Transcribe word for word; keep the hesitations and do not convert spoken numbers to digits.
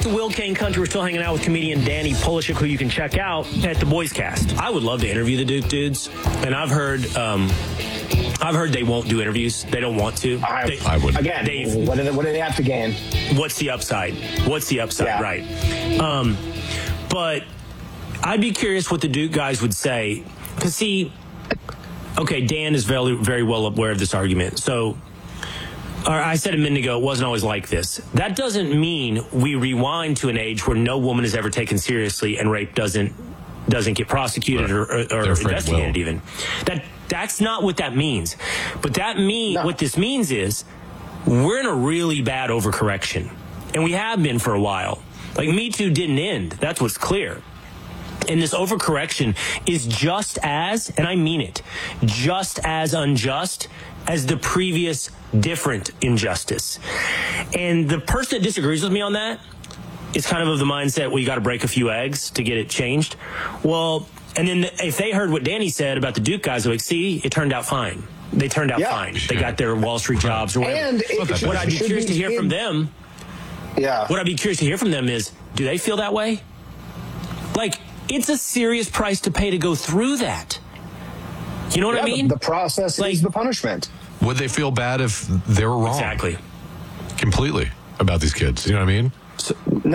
to Will Kane Country. We're still hanging out with comedian Danny Polishuk, who you can check out at the Boys Cast. I would love to interview the Duke dudes, and I've heard, um, I've heard they won't do interviews. They don't want to. I, they, I would. Again, Dave, what do, they, what do they have to gain? What's the upside? What's the upside? Yeah. Right. Um, but I'd be curious what the Duke guys would say. Because, see, okay, Dan is very, very well aware of this argument. So, or I said a minute ago, it wasn't always like this. That doesn't mean we rewind to an age where no woman is ever taken seriously and rape doesn't doesn't get prosecuted right. or, or, or investigated even. That That's not what that means. But that mean no. what this means is we're in a really bad overcorrection. And we have been for a while. Like, Me Too didn't end. That's what's clear. And this overcorrection is just as, and I mean it, just as unjust as the previous different injustice. And the person that disagrees with me on that is kind of of the mindset, well, you got to break a few eggs to get it changed. Well, and then if they heard what Danny said about the Duke guys, they're like, see, it turned out fine. They turned out yeah. fine. They got their Wall Street jobs or whatever. And it, what should, I'd be curious to hear in, from them, yeah. what I'd be curious to hear from them is, do they feel that way? Like, it's a serious price to pay to go through that. You know what yeah, I mean? The, the process like, is the punishment. Would they feel bad if they were wrong? Exactly. Completely about these kids. You know what I mean? So,